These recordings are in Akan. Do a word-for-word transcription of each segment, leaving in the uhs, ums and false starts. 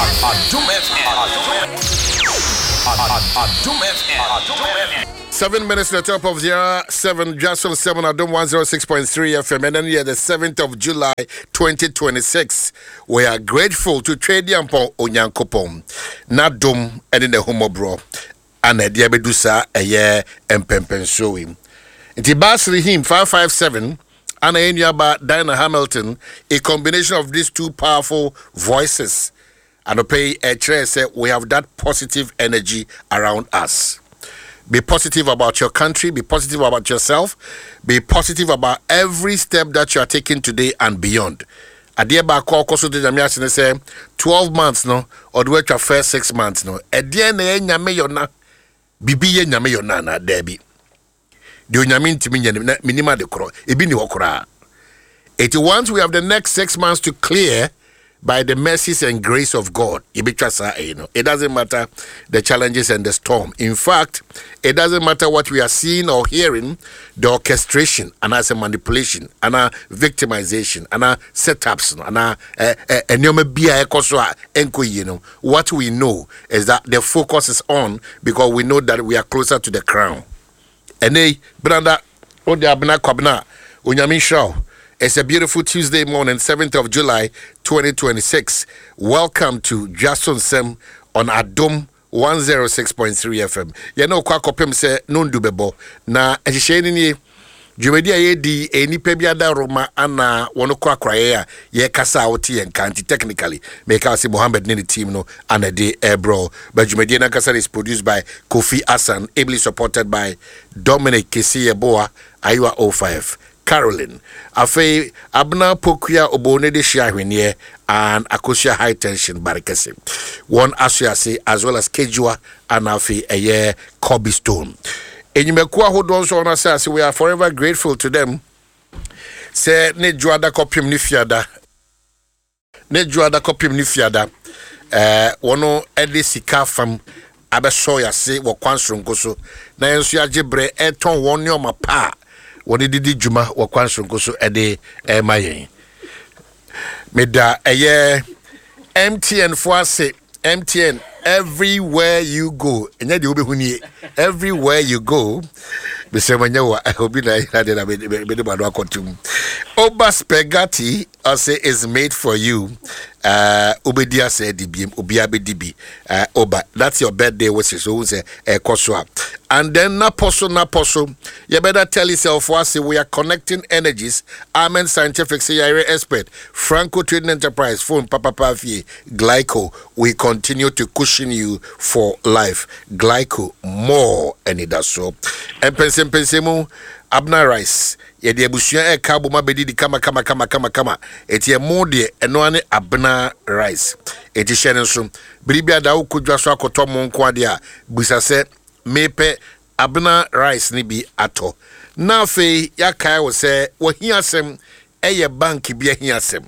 Adum F M. Seven minutes to the top of zero seven, just on seven, Adum one oh six point three F M, and then here the seventh of July twenty twenty-six. We are grateful to trade Yampo Onyankopon, Nadum, and in the Homo Bro, and a Diabedusa, a year, and Pempen showing. It is Basri him five five seven, and Enyaba Diana Hamilton, a combination of these two powerful voices. And to pay a trace say we have that positive energy around us. Be positive about your country, be positive about yourself, be positive about every step that you are taking today and beyond. Adia ba ko ko so de nyame ase say twelve months no or the your first six months no. Edie na nyame yona bibi ye nyame yona na da bi. De nyame ntimi nyane minima de kro ebi ni hokora. It once we have the next six months to clear by the mercies and grace of God. It doesn't matter the challenges and the storm. In fact, it doesn't matter what we are seeing or hearing, the orchestration, and as a manipulation, and a victimization, and a setups, and a what we know is that the focus is on because we know that we are closer to the crown. And they, Branda, Odiabna Kwabna, Unyamin Shaw. It's a beautiful Tuesday morning, seventh of July, twenty twenty-six. Welcome to Jason Sem on Adum one oh six point three F M. You know, kwa kopem se nundu bebo. Na eshisheni ni jumedia ye di eni pebiada Roma ana wano kwa kwa ya ye kasa oti en kanti technically. Meka si Mohammed nini team no ana de ebro. But jumedia na kasa is produced by Kofi Asan, ably supported by Dominic Kisi Yeboa, Ayua oh five. Caroline, Afe Abna Pokuya Obone de Shiahwinier and Akosia High Tension Barikasi. One Asiasi as well as Kejua and Afe a year Kobe Stone. And you may hold on so on us, we are forever grateful to them. Say ne juada kopium nifiada. Ne juada kopium nifiada. Eh wono edi sika fam abesoya se wo kwansro nkoso. Na enso ya jebre eton won ma pa. What did the Juma or Quanson go so a day, eh, my Meda a year M T N for say M T N everywhere you go, and yet you'll be everywhere you go. The same I hope you had a bit about Oba spaghetti, I say, is made for you. Uh, Ubedia said, D B, Ubiabe D B, uh, Oba. That's your birthday, which is always a Koswa. And then Naposo, Naposo, you better tell yourself, what we are connecting energies. Amen Scientific C I A expert, Franco Trading Enterprise, phone Papa Pafi, Glyco. We continue to cushion you for life. Glyco, more, and it does so. And Pensem Pensemo, Abna Rice. Yedi ebushia e kabo mabedi di kama kama kama kama kama eti e mode eno ane Abna Rice eti shene so biribia da ukudwa so akoto mo nko ade a busa se mepe Abna Rice ni bi ato na fe yakai wo se wo hiasem eye bank bi hiasem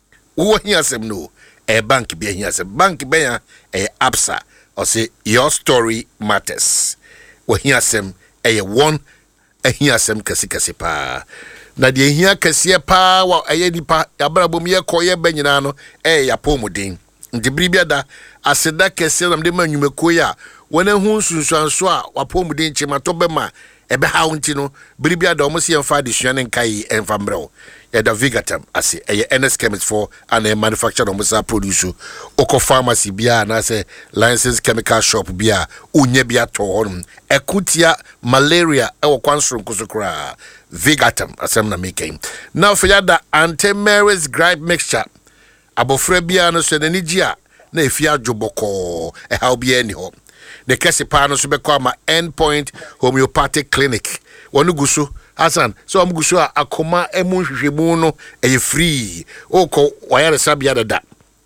wo hiasem no e bank bi hiasem bank be ya e Absa o se your story matters wo hiasem eye one ehiasem kasi kasi pa na de ehia kasi pa wa ayedi pa abrabom ye koye banyina no eh ya pomuden ndi bribia da aseda kasi na de manwumeko ya wona hu sunsuanso a wa pomuden chimato bema ebe ha wonti no bribia da omo se yemfa de suane nkai emfa mbrel ya da Vigatam ase eye N S Chemist for and a manufacturer omo sa produce oko pharmacy bia na se licensed chemical shop bia unye bia to honum ekutia malaria e wo kwansoro nkusokra Vigatam asem na making now for yada anti-Mary's gripe mixture abofra bia no so nani gia na efia dwoboko e ha bia ni ho the Kesipa no so be call my Endpoint Homeopathic Clinic wonu guso Hasan so am guso akoma emu hwehwemu no e free oko wayare sabia dada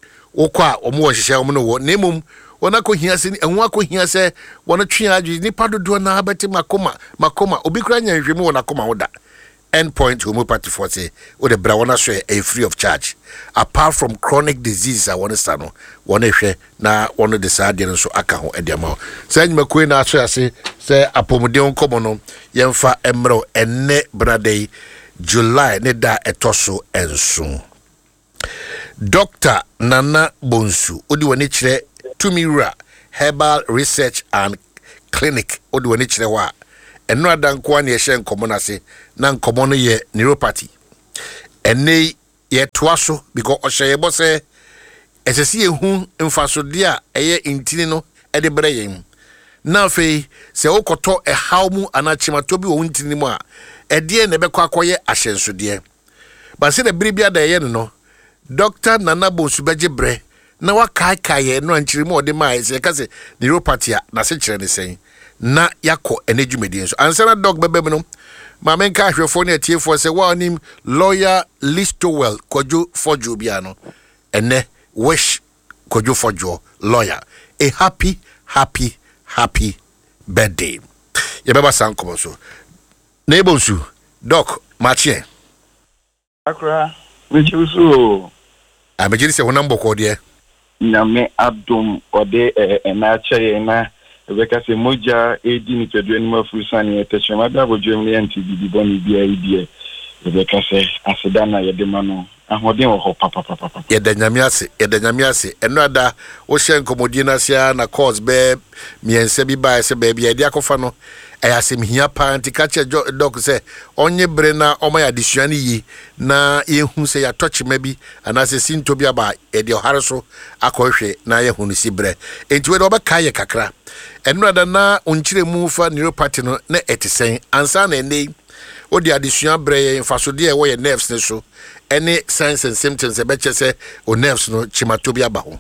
oko a omo hwehwe omo no nemum wona ko hia se enwa ko hia se wona twe adwi ni padodo na abete makoma makoma obi kura nya hwehwemu wona koma woda Endpoint Homeopathy for say o the bra wona so e free of charge apart from chronic disease I want to start no wona hwe na wona de saade no so aka ho ediama say nymakoi na so ase say apomuden komo no yemfa emro enne brade July ne da etoso enso Doctor Nana Bonsu odi woni kire Tumira Herbal Research and Clinic odi woni kire wa eno adanko an ye hye nkomo na se na nkomo no ye neuropathy ene ye toaso because ohye bo se esesi ehu mfasode a eye intini no ede bre yen na fe se okoto e hawmu anachemato bi wo ntini mu a ede ne bekọ akoye ahyensode ba se de bribia da ye no Doctor Nana Bonsu beje bre na wakai kai no anchiri mo de mai se ka se neuropathy na se kire ne sen na yako enedwumedi so ansana dog bebe no ma men ka hwefo ne atiefo se wa onim lawyer Listowell Kojo Fojo bia no ene wish Kojo Fojo lawyer a happy happy happy birthday ye beba sankomo so na Bonsu doc machie akra mechuso a mejiri se honam boko de nyame adom ode ena ache na ebeka se moja edi ni pedu eni mafusani etechema da bojom ne anti bibi boni bia idie ebeka se aseda na yede mano ahoden wo ho papa papa papa yede nyame ase yede nyame ase eno ada wo hye nkomodi na sia na cause be miense bi ba se be bia yede akofa no ayasem hia panti kache doc se onye bre na oma ya disuani yi na yehu se ya tochima bi anase sinto bi aba ede ohareso akohwe na yehu no si bre enti we do ba kaye kakra eno ada na onchire mu fa neuropathy no na etisen ansa na ene odi adisuan bre infasode e wo ye nerves ne so any signs and symptoms e be chese o nerves no chimato bi aba ho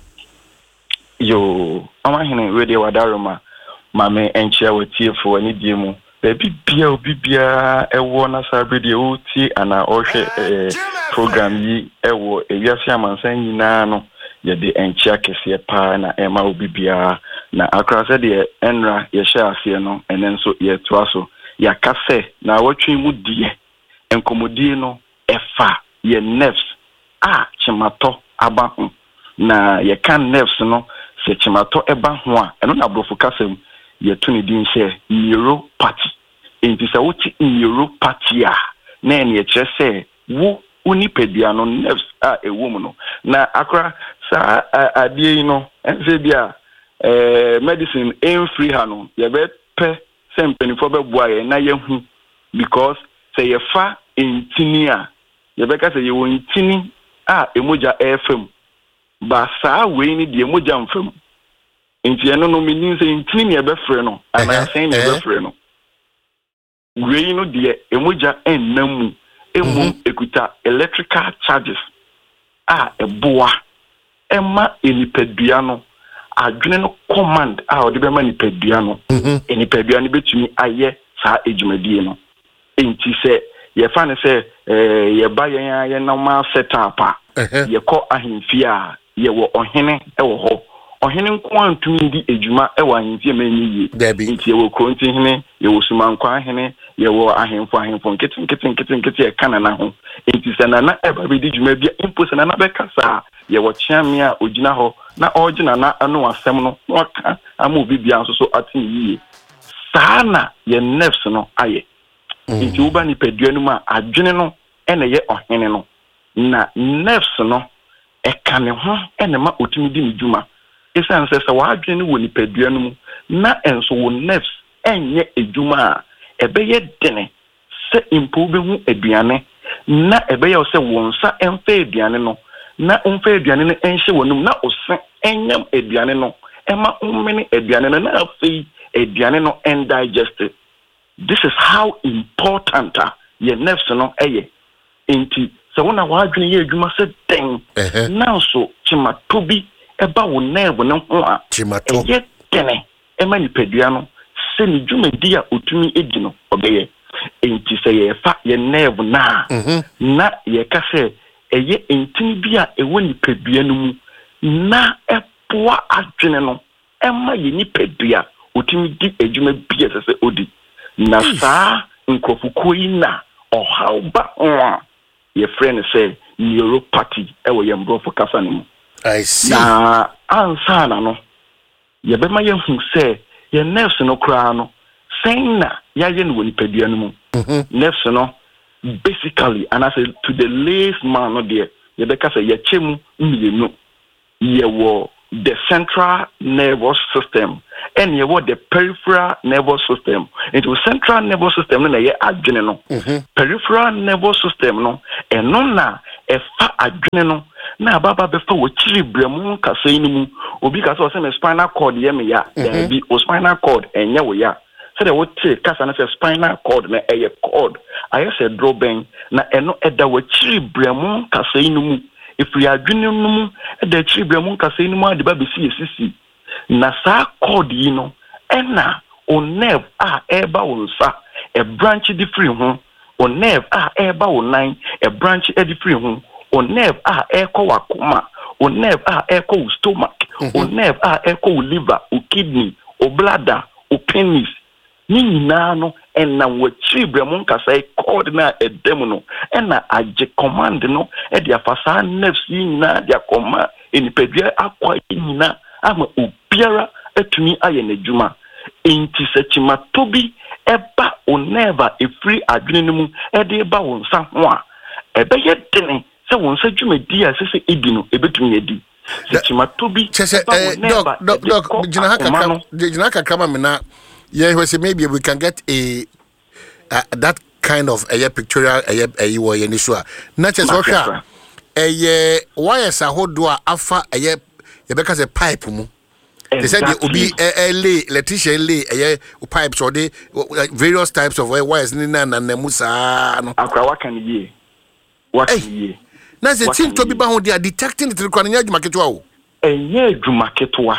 yo ama hene we de wadaroma mame enche wetiefo ani diemu baby bia obi bia ewo na sabrede o ti ana ohwe program yi ewo ewiase amansan nyina no ye de enche akese pa na ema obi bia na akra se de enra ye hye afie no enenso ye toaso ya kase na wotwe mu die enkomodie no efa ye nerves a chimato aba ho na ye kan nerves no se chimato eba ho a eno na brofo kasem ye tuni din se neuropathy enti se wuti neuropathy a na ene ye kire se wo unipedia no nerves a ewo mu no na akra sa adie no ense bia eh medicine em free ha no ye be pe se mpenifo be boa ye na ye hu because se ye fa intini a ye be ka se ye wo intini a emoja efem ba sa we ni de emoja mfem enti eno no menin se intini e be frɛ no ana sen ne be frɛ no we no de emoja ennamu emu ekuta electrical charges a eboa ema enipadua no adwene no command a odi be ma nipadua no enipadua no betumi aye saa ejumadi no enti se ye fa ne se eh ye ba yen ye na ma setup a ye kɔ ahemfie a ye wo ohene e wo ho ohene nko antumi di ejuma e wo ahemfie ma nyi yi nti ye wo kronti hene ye wo sumankwa hene ye wo ahemfo ahemfo nkete nkete nkete nkete e kana na ho enti se na na e ba be di juma bia impo se na na be kasa ye wo chiame a ogina ho na ogina na anu asem no na aka amu bibia nso so atin yiye saa na ye nerves no aye nti uba ni pedua no ma adwene no ene ye ohene no na nerves no e kane ho ene ma otumi di ni dwuma esan se se wa adwene wo ni pedua no mu na enso wo nerves enye edwuma a ebe ye dene se impo be hu aduane na ebe ye se wonsa emfa aduane no na omfa aduane no enhye wonum na ose enyam aduane no ema ummene aduane no na afei aduane no undigested. This is how important uh, your nerves no eye enti so when wa adwene ye adwuma se den now so chimato bi eba wo nerve no ho a chimato ye dene ema ni pedua no se ni dwumadi a otumi edi no obeye enti se ye fa ye nerve na na ye ka se eye entini bi a ewo ni pedua no mu na epoa adwene no ema ye ni pedua otumi di adwuma bi ese se odi na saa nkofuko yi na ohauba on ye friend say neuropathy e wo ye mbrofo kasa ne mu I see na ansa na no ye be ma ye hu say ye nerves no kra no sen na ya ye no woni padua no mu nerves no basically and I say to the layman no there yɛbɛka sɛ yɛkyɛ mu mmienu yɛwɔ the central nervous system and yɛwɔ the peripheral nervous system. Into central nervous system na yɛ adwene no. Peripheral nervous system no ɛno na ɛfa adwene no na baba bɛfa wɔ kyiri brɛmu kasa no mu obi kasa ɔsɛ me spinal cord yɛ me ya ɛbi o spinal cord ɛnyɛ wɔ ya sɛ de wote kasa na sɛ spinal cord na ɛyɛ cord ayɛ sɛ drobɛn na ɛno ɛda wɔ kyiri brɛmu kasa no mu ifiri adwene no mu ɛda kyiri brɛmu kasa no mu ade ba bɛsi esisi na saa cord yi no ɛna o nerve a ɛba wo nsa a branch di free ho o nerve a ɛba wo nan a branch di free ho o nerve a ɛkɔ wakoma o nerve a ɛkɔ wo stomach o nerve a ɛkɔ wo liver o kidney o bladder o penis ni nyinaa no ɛna wɔkyiri brɛmu nkasa cord na ɛdɛm no ɛna agye command no ɛde afasa nerves yi nyinaa de akɔma enipadua akwa yi nyinaa ama obiara atumi ayɛ n'adwuma enti sɛ chimato bi ɛba o nerve a efiri adwene no mu ɛde ba wo nsa ho a ɛbɛyɛ dene sɛ wo nsa dwumadi a sɛ sɛ edi no ebetumi adi sɛ chimato bi ɛba wo nerve doc doc gyina ha kakra gyina kakra ma me na yeah we say maybe we can get a uh, that kind of a pictorial a a wo ye ni so a na che so hwa eh wires ahodo a afa eh ye be ka say pipe mu they said the obi eh lay electrician lay eh pipes or the various types of wires ni na na mu saa no akra waka ni ye waka ni ye na say tin to bi ba ho dia detecting the rekwa nya adwuma ketwa o enye adwuma ketwa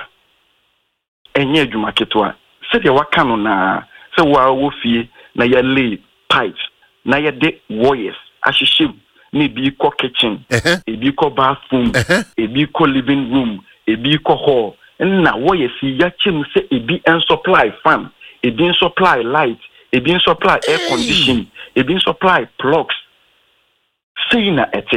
enye adwuma ketwa said ya wakano na se wa wo fie na ya lay pipes na ya de wires ahihim na bi ko kitchen e bi ko bathroom e bi ko living room e bi ko hall na wires ya chim se e bi en supply fan e bi en supply light e bi en supply air condition e bi en supply plugs see na ete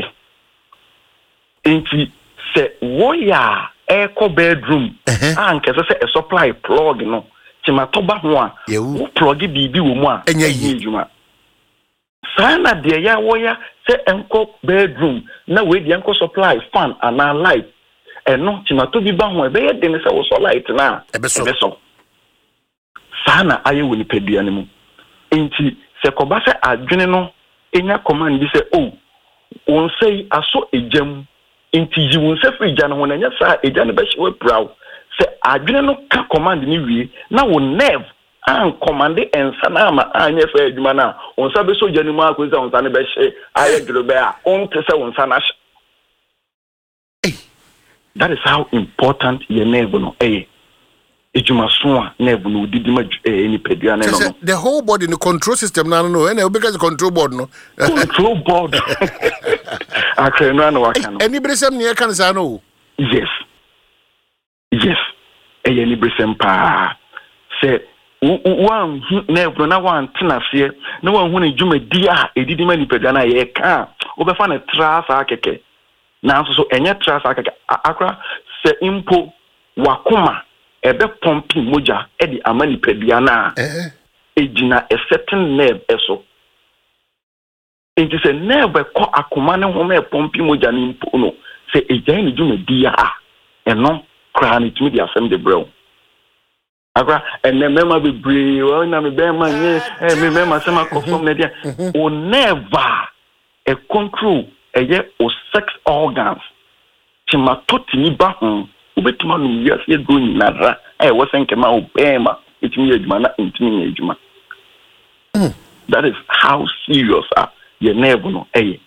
enti se wire air ko bedroom an kese se e supply plug no chimato ba ho a wo plug bibi wo mu a enye yidwuma sana de ya wo ya se enko bedroom na we de enko supply fan and light eno chimato bi ba ho e be ye de ne se wo so light na e be so sana aye wo ni pedua ne mu enti se ko ba se adwene no enya command bi se oh won sei aso ejam enti yi won se free ja no ho na nya sa eja ne be hwe praw se adwene no ka command ni wie na wo nerve an command ensa na ama anya fa adwuma na on sa be so jani mu akoza on sa ne be hye aye dwere be a on te se on sa na hye. That is how important your nerve no eh ejuma so a nerve no didi ma any pedua na no the whole body no control system na no and because the control board no control board akre no na waka no any bresem ne kan sa no yes yes eh any bresem pa say one nerve no na one tenase na one hu ne djuma di a edidi ma ni pedua na ye ka obefa na trasa akeke na so so enye trasa akeke akra se impo wakoma ebe pumping moja e di amani pedua na eh ejina a certain nerve eso enti se nerve ko akoma ne ho me pumping moja ni impo no se ejan ni djuma di a eno kra ni tumi di asem de bro akra enne mema be bre o na me be ma nye eh me mema se ma confirm na dia o never a control eye o sex organs tima totini ba ho ubetima no wiase ye go nyinara eh wo senke ma obema itimi adwuma na intimi adwuma. That is how serious are your nerve no eh.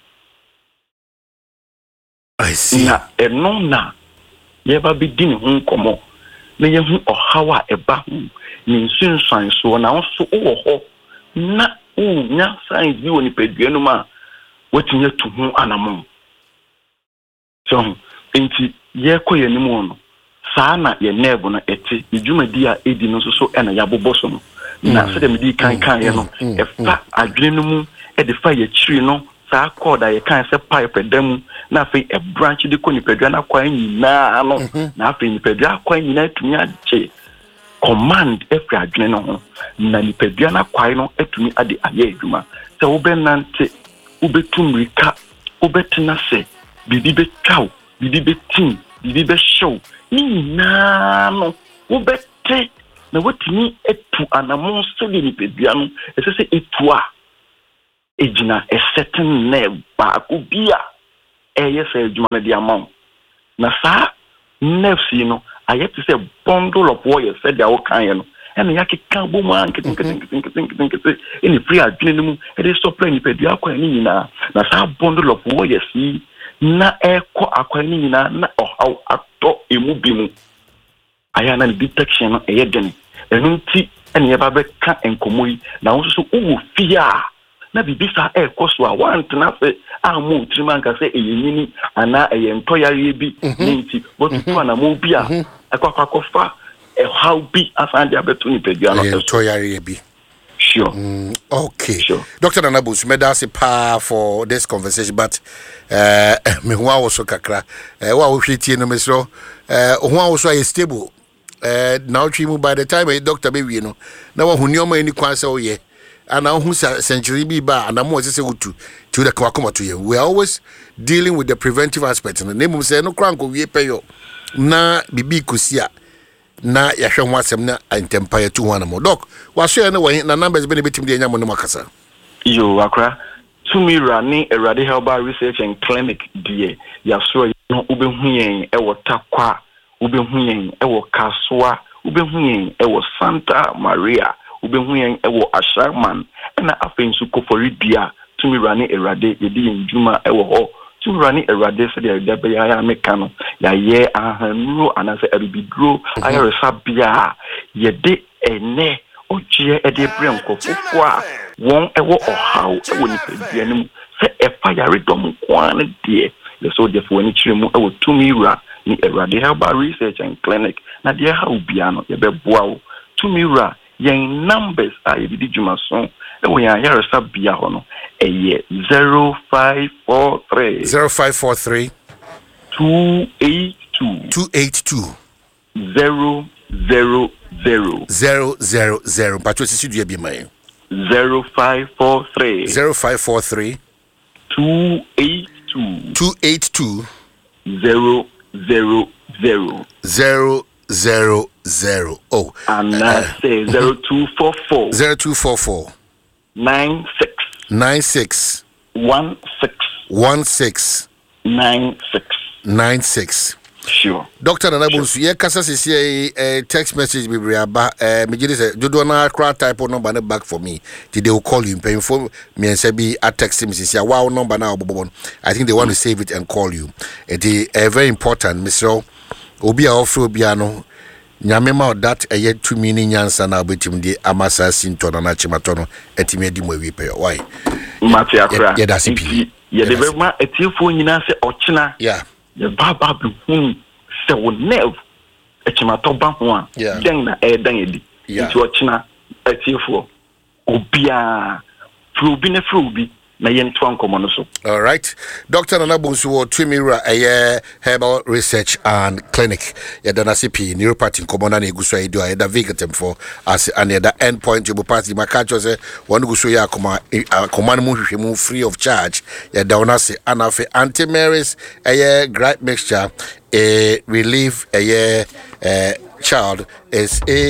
I see. Na eno na ye ba bi di ne ho komo na ye hu ohawa eba hu ni nsunsan so na so wo ho na unya signs bi woni pedua no ma watinya tu hu anamon so enti ye koye ni mu no saa na ye nerve na eti idwumadi a edi no so so ena ya boboso no na se dem di kan kan ye no e fa adwene no mu e de fa ye chiri no saa cord a ye kan se pipe dem na fe e branch de ko ni pedua na kwa nyina no na fe ni pedua kwa nyina tumi ache command every adwene no ho na ni pedua na kwa no etumi ade aye adwuma se wo be nante wo betumrika wo betena se bibi be cow bibi be team bibi be show ni na no wo bete na wotini etu anamon so de nipedua no ese se etu a ejina a certain nerve ba ko bia eye se adwuma na di amount na sa nerve si no ayeti se bundle of wires said they all kan ye no and yake kan bo man kitin kitin kitin kitin kitin kitin any free adwene no mu e dey supply nipedua kwa ni nyina na sa bundle of wires si na eko akwa ni nyina na ohaw ato emu bi mu aya na detection no eye den enu nti ene ba be ka enkomoyi na wo so wo fia na bibisa eko so a want na se amu triman ka se eyenyini ana eye ntoyare bi nti but to na mo bi a akwa kwakofa e how bi afande abeto ni pedua no ntoyare bi. Sure. Mm, okay. Sure. Doctor Nanabus, me da se pa for this conversation, but uh, me who also kakra. Uh, wa wo hwetie no me so. Uh, who also is stable. Uh, now chimu by the time a doctor be we no. Na wa hunioma any kwan se oye. And now who century be ba and am say utu to the kwakoma to you. We are always dealing with the preventive aspect. And the name say no kranko we pay yo. Na bibi kusia. Na ya hwe ho asem na antempire two one mo doc waso na na numbers be na betim de nya mo no makasa yo akra tumira ni Erade Herbal Research and Clinic die ya so no ubehu yen e wo Takwa ubehu yen e wo Kasoa ubehu yen e wo Santa Maria ubehu yen e wo Asharman na afensu Koforidua tumira ni Erade yedi njuma e wo ho tumira ni Erade se de be ya meka no ya ye ahanuro anase eribidro ayaresa bia ye de ene oje e de brem kofofo a won e wo ohaw e wo ni pedua nim se e fa yare dom kwan de le so de fo ni kiremu e wo tumira ni Erade Herbal Research and Clinic na de ha obia no ye be boa wo tumira yen numbers a ye di djuma so e wo yan yaresa bia ho no e ye zero five four three zero five four three two eight two two eight two zero zero zero zero zero zero patro sisi dua bi mai zero five four three zero five four three two eight two two eight two zero zero zero zero zero zero. Oh, and uh, say zero two four four zero two four four nine six nine six one six one six nine six nine six. Sure. Doctor Nanabus, ye kasa sisi a text message bibri aba eh me gidi say dodo na kra type number na back for me. Did they will call you pay for me and say be a text me sisi wow number now obobon. I think they want to save it and call you. It is uh, very important, Mister Obi a offer obi ano nyame ma that a yet to meaning nyansa na obetim di amasa sinto na chimato no etime di mo wi pay. Why? Mati akra. Yeah, that's it. Yeah, the very ma etifo nyina se ochina. Yeah. The baba be hu se wo nerve echimato ba ho a den na e dan edi nti ochina etifo obia frubi ne frubi na yentu ankomo no so. All right. Doctor Nanabunsu wo Twimira eye Herbal Research and Clinic ya dana C P neuropathy komona na eguso edo ya da vegatem for as and the end point you party makacho say one guso ya koma koma mu hwehwemu free of charge ya da ona se anafe anti-maris eye gripe mixture a relief eye child is a